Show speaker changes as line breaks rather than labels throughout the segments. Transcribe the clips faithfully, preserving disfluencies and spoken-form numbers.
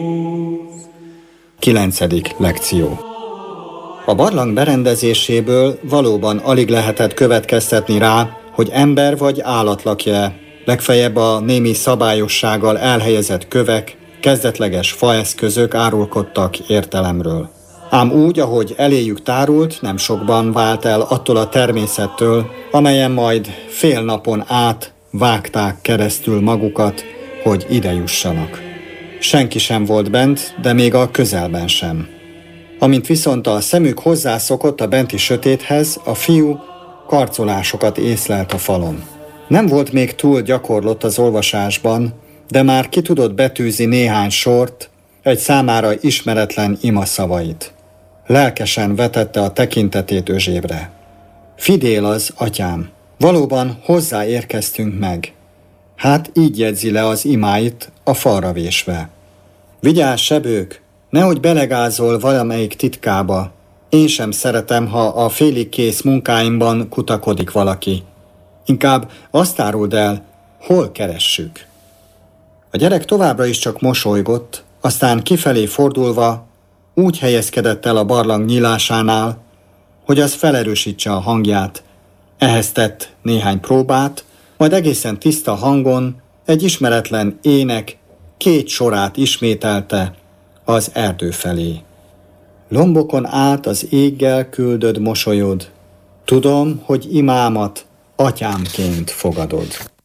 Kilencedik lekció. A barlang berendezéséből valóban alig lehetett következtetni rá, hogy ember vagy állat lakja, legfeljebb a némi szabályossággal elhelyezett kövek, kezdetleges faeszközök árulkodtak értelemről. Ám úgy, ahogy eléjük tárult, nem sokban vált el attól a természettől, amelyen majd fél napon át vágták keresztül magukat, hogy ide jussanak. Senki sem volt bent, de még a közelben sem. Amint viszont a szemük hozzászokott a benti sötéthez, a fiú karcolásokat észlelt a falon. Nem volt még túl gyakorlott az olvasásban, de már ki tudott betűzni néhány sort, egy számára ismeretlen imaszavait. Lelkesen vetette a tekintetét Özsébre. Fidél az, atyám, valóban hozzáérkeztünk meg. Hát így jegyzi le az imáit a falra vésve. Vigyázz, sebők, nehogy belegázol valamelyik titkába. Én sem szeretem, ha a félig kész munkáimban kutakodik valaki. Inkább azt áruld el, hol keressük. A gyerek továbbra is csak mosolygott, aztán kifelé fordulva úgy helyezkedett el a barlang nyílásánál, hogy az felerősítse a hangját. Ehhez tett néhány próbát, majd egészen tiszta hangon egy ismeretlen ének két sorát ismételte az erdő felé. Lombokon át az éggel küldöd mosolyod, tudom, hogy imámat atyámként fogadod.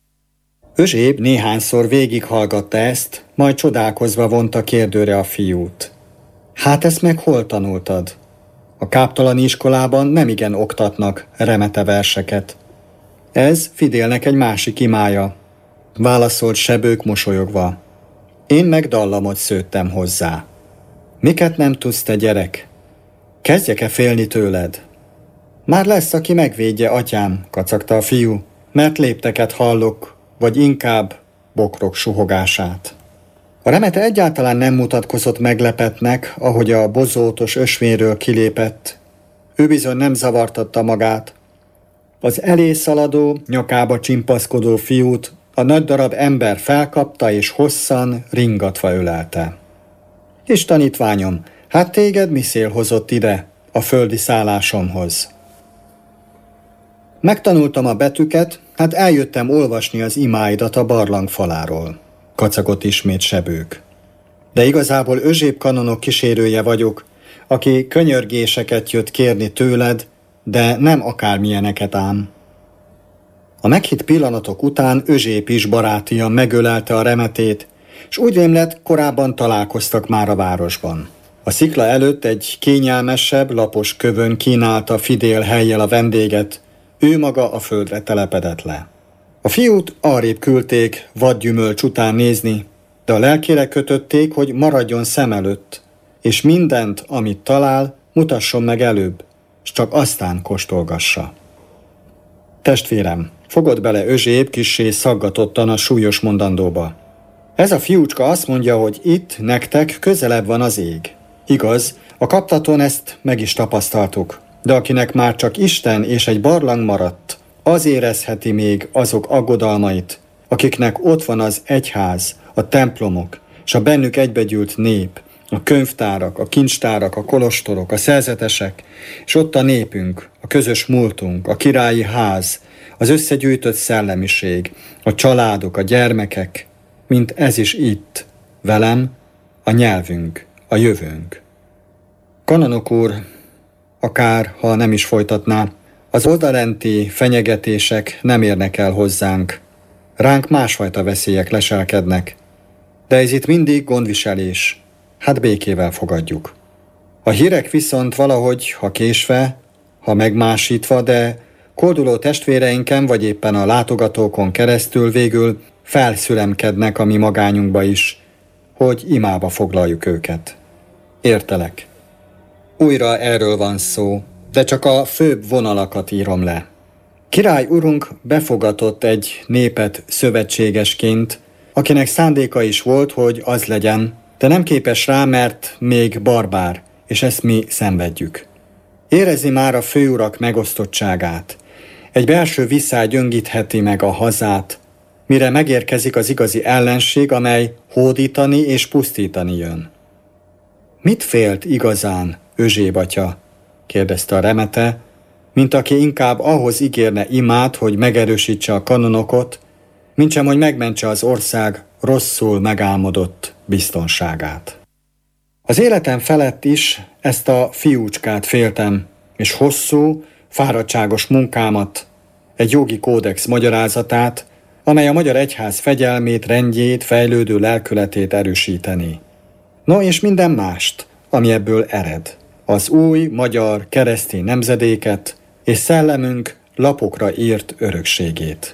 Özséb néhányszor végighallgatta ezt, majd csodálkozva vonta kérdőre a fiút. Hát ezt meg hol tanultad? A káptalani iskolában nemigen oktatnak remete verseket. Ez Fidélnek egy másik imája, válaszolt sebők mosolyogva. Én meg dallamot szőttem hozzá. Miket nem tudsz, te gyerek? Kezdjek-e félni tőled? Már lesz, aki megvédje, atyám, kacagta a fiú, mert lépteket hallok, vagy inkább bokrok suhogását. A remete egyáltalán nem mutatkozott meglepetnek, ahogy a bozótos ösvényről kilépett. Ő bizony nem zavartatta magát. Az elé szaladó, nyakába csimpaszkodó fiút a nagy darab ember felkapta és hosszan, ringatva ölelte. És tanítványom, hát téged mi szél hozott ide, a földi szállásomhoz? Megtanultam a betűket, hát eljöttem olvasni az imáidat a barlang faláról, kacagott ismét sebők. De igazából Özséb kanonok kísérője vagyok, aki könyörgéseket jött kérni tőled, de nem akármilyeneket ám. A meghitt pillanatok után Özséb is barátian megölelte a remetét, s úgy rémlett, korábban találkoztak már a városban. A szikla előtt egy kényelmesebb, lapos kövön kínálta Fidél hellyel a vendéget, ő maga a földre telepedett le. A fiút arrébb küldték vadgyümölcs után nézni, de a lelkére kötötték, hogy maradjon szem előtt, és mindent, amit talál, mutasson meg előbb, s csak aztán kóstolgassa. Testvérem, fogott bele Özséb kissé szaggatottan a súlyos mondandóba. Ez a fiúcska azt mondja, hogy itt, nektek közelebb van az ég. Igaz, a kaptaton ezt meg is tapasztaltuk, de akinek már csak Isten és egy barlang maradt, az érezheti még azok aggodalmait, akiknek ott van az egyház, a templomok, és a bennük egybegyűlt nép, a könyvtárak, a kincstárak, a kolostorok, a szerzetesek, és ott a népünk, a közös múltunk, a királyi ház, az összegyűjtött szellemiség, a családok, a gyermekek, mint ez is itt, velem, a nyelvünk, a jövőnk. Kanonok úr, akár ha nem is folytatná, az oldalenti fenyegetések nem érnek el hozzánk. Ránk másfajta veszélyek leselkednek. De ez itt mindig gondviselés. Hát békével fogadjuk. A hírek viszont valahogy, ha késve, ha megmásítva, de kolduló testvéreinken vagy éppen a látogatókon keresztül végül felszülemkednek a mi magányunkba is, hogy imába foglaljuk őket. Értelek. Újra erről van szó, de csak a főbb vonalakat írom le. Király urunk befogatott egy népet szövetségesként, akinek szándéka is volt, hogy az legyen, de nem képes rá, mert még barbár, és ezt mi szenvedjük. Érezi már a főurak megosztottságát. Egy belső visszály gyöngítheti meg a hazát, mire megérkezik az igazi ellenség, amely hódítani és pusztítani jön. Mit félt igazán Özséb atya? kérdezte a remete, mint aki inkább ahhoz ígérne imát, hogy megerősítse a kanonokot, mintsem, hogy megmentse az ország rosszul megálmodott biztonságát. Az életem felett is ezt a fiúcskát féltem, és hosszú, fáradtságos munkámat, egy jogi kódex magyarázatát, amely a magyar egyház fegyelmét, rendjét, fejlődő lelkületét erősíteni. No, és minden mást, ami ebből ered. Az új magyar keresztény nemzedéket és szellemünk lapokra írt örökségét.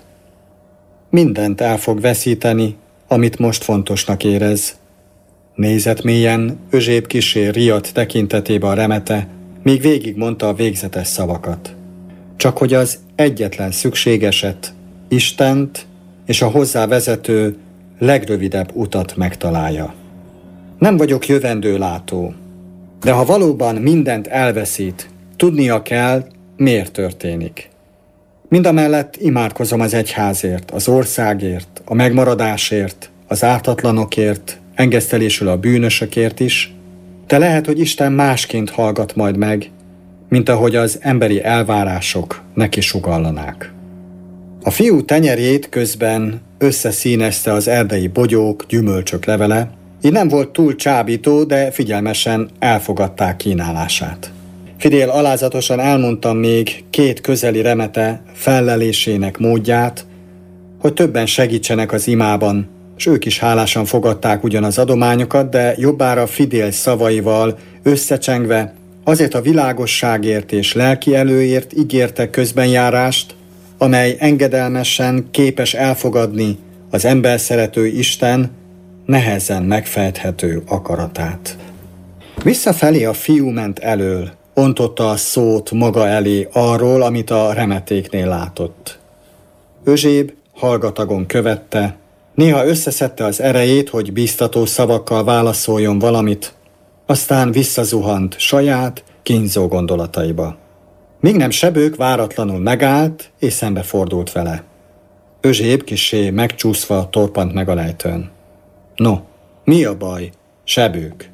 Mindent el fog veszíteni, amit most fontosnak érez. Nézett mélyen Özséb kissé riadt tekintetébe a remete, míg végigmondta a végzetes szavakat. Csak hogy az egyetlen szükségeset, Istent és a hozzá vezető legrövidebb utat megtalálja. Nem vagyok jövendőlátó, de ha valóban mindent elveszít, tudnia kell, miért történik. Mindamellett imádkozom az egyházért, az országért, a megmaradásért, az ártatlanokért, engesztelésül a bűnösökért is, de lehet, hogy Isten másként hallgat majd meg, mint ahogy az emberi elvárások neki sugallanák. A fiú tenyerét közben összeszínezte az erdei bogyók, gyümölcsök levele, így nem volt túl csábító, de figyelmesen elfogadták kínálását. Fidél alázatosan elmondtam még két közeli remete fellelésének módját, hogy többen segítsenek az imában, és ők is hálásan fogadták ugyan az adományokat, de jobbára Fidél szavaival összecsengve azért a világosságért és lelki előért ígértek közbenjárást, amely engedelmesen képes elfogadni az emberszerető Isten nehezen megfejthető akaratát. Visszafelé a fiú ment elől, ontotta a szót maga elé arról, amit a remetéknél látott. Özséb hallgatagon követte, néha összeszedte az erejét, hogy bíztató szavakkal válaszoljon valamit, aztán visszazuhant saját, kínzó gondolataiba. Míg nem Sebők váratlanul megállt, és szembefordult vele. Özséb kissé megcsúszva torpant meg a lejtőn. No, mi a baj, Sebők?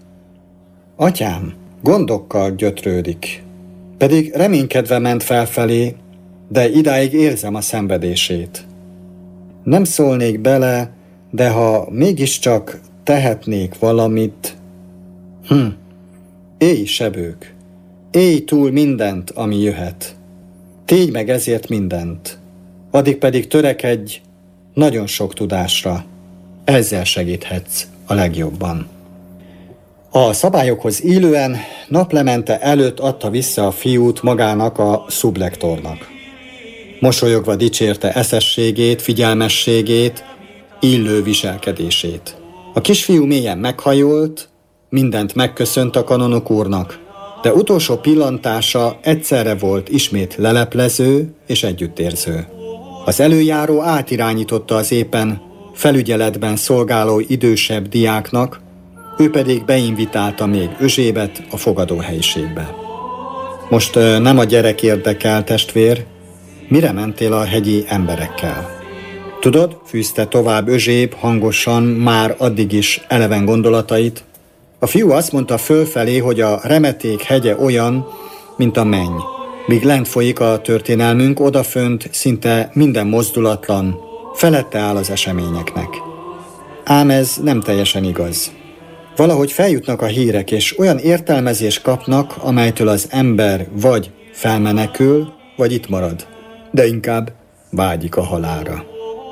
Atyám, gondokkal gyötrődik. Pedig reménykedve ment felfelé, de idáig érzem a szenvedését. Nem szólnék bele, de ha mégiscsak tehetnék valamit... Hm, élj, Sebők, élj túl mindent, ami jöhet. Tégy meg ezért mindent. Addig pedig törekedj nagyon sok tudásra. Ezzel segíthetsz a legjobban. A szabályokhoz illően naplemente előtt adta vissza a fiút magának a szublektornak. Mosolyogva dicsérte eszességét, figyelmességét, illő viselkedését. A kisfiú mélyen meghajolt, mindent megköszönt a kanonok úrnak, de utolsó pillantása egyszerre volt ismét leleplező és együttérző. Az előjáró átirányította az éppen felügyeletben szolgáló idősebb diáknak, ő pedig beinvitálta még Özsébet a fogadóhelyiségbe. Most nem a gyerek érdekel, testvér, mire mentél a hegyi emberekkel? Tudod, fűzte tovább Özséb hangosan már addig is eleven gondolatait, a fiú azt mondta fölfelé, hogy a remeték hegye olyan, mint a menny. Míg lent folyik a történelmünk, odafönt szinte minden mozdulatlan, felette áll az eseményeknek. Ám ez nem teljesen igaz. Valahogy feljutnak a hírek, és olyan értelmezést kapnak, amelytől az ember vagy felmenekül, vagy itt marad, de inkább vágyik a halálra.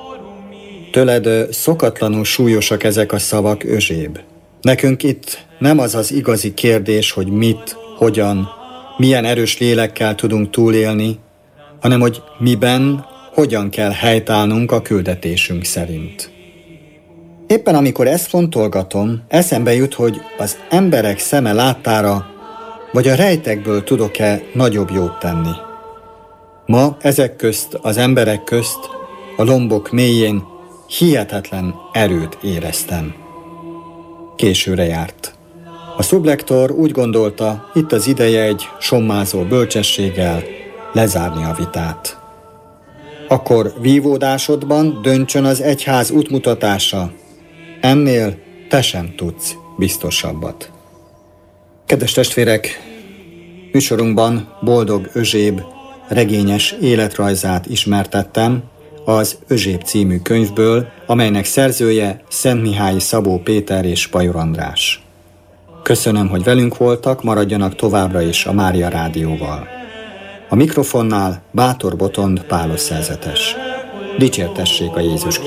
Tőled szokatlanul súlyosak ezek a szavak, Özséb. Nekünk itt nem az az igazi kérdés, hogy mit, hogyan, milyen erős lélekkel tudunk túlélni, hanem hogy miben, hogyan kell helytállnunk a küldetésünk szerint. Éppen amikor ezt fontolgatom, eszembe jut, hogy az emberek szeme láttára, vagy a rejtekből tudok-e nagyobb jót tenni. Ma ezek közt, az emberek közt, a lombok mélyén hihetetlen erőt éreztem. Későre járt. A szublektor úgy gondolta, itt az ideje egy sommázó bölcsességgel lezárni a vitát. akkor vívódásodban döntsön az egyház útmutatása. Ennél te sem tudsz biztosabbat. Kedves testvérek, műsorunkban Boldog Özséb regényes életrajzát ismertettem az Özséb című könyvből, amelynek szerzője Szentmihályi Szabó Péter és Pajor András. Köszönöm, hogy velünk voltak, maradjanak továbbra is a Mária Rádióval. A mikrofonnál Bátor Botond Pálos szerzetes. Dicsértessék a Jézus Krisztus.